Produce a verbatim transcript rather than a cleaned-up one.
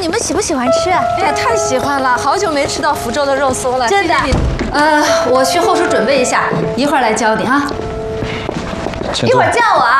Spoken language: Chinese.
你们喜不喜欢吃啊？ 哎呀，太喜欢了，好久没吃到福州的肉松了。 真的。呃，我去后厨准备一下，一会儿来教你啊。一会儿叫我啊。